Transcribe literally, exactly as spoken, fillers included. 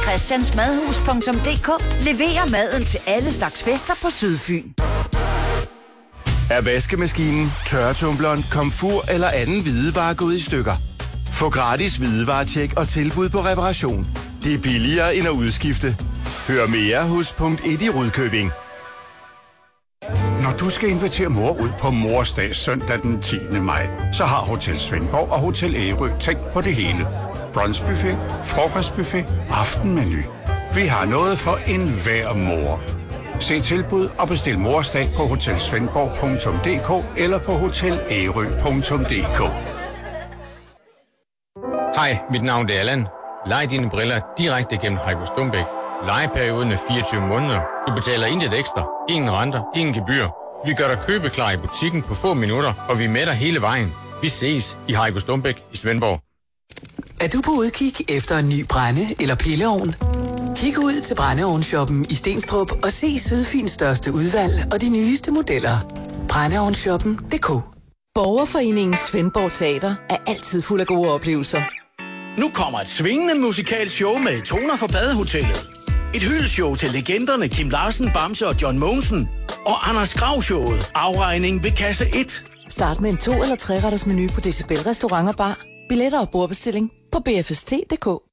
christiansmadhus punktum d k leverer maden til alle slags fester på Sydfyn. Er vaskemaskinen, tørretumbleren, komfur eller anden hvidevare gået i stykker? Få gratis hvidevaretjek og tilbud på reparation. Det er billigere end at udskifte. Hør mere hos punkt et i Rudkøbing. Når du skal invitere mor ud på Mors Dag søndag den tiende maj, så har Hotel Svendborg og Hotel Ærø tænkt på det hele. Brunchbuffet, frokostbuffet, aftenmenu. Vi har noget for enhver mor. Se tilbud og bestil Mors Dag på hotel svendborg punktum d k eller på hotel ærø punktum d k. Hej, mit navn er Allan. Lej dine briller direkte gennem Heiko Stumbæk. Lejeperioden er fireogtyve måneder. Du betaler intet ekstra, ingen renter, ingen gebyr. Vi gør dig købeklar i butikken på få minutter, og vi er med dig hele vejen. Vi ses i Heiko Stumbæk i Svendborg. Er du på udkig efter en ny brænde- eller pilleovn? Kig ud til brændeovnshoppen i Stenstrup og se Sydfyns største udvalg og de nyeste modeller. brændeovnshoppen punktum d k. Borgerforeningen Svendborg Teater er altid fuld af gode oplevelser. Nu kommer et svingende musikalsk show med toner fra Badehotellet. Et hyldeshow til legenderne Kim Larsen, Bamse og John Mogensen. Og Anders Grav-showet Afregning ved kasse et. Start med en to- eller tre-retters menu på Decibel Restaurant og Bar. Billetter og bordbestilling på b f s t punktum d k.